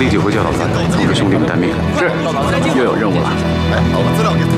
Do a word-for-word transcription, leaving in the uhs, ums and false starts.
立即回教导三，通知兄弟们待命。 是，又有任务了。哎，我把资料给。